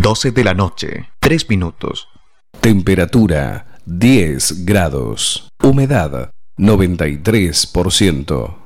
12 de la noche, 3 minutos. Temperatura 10 grados. Humedad 93%.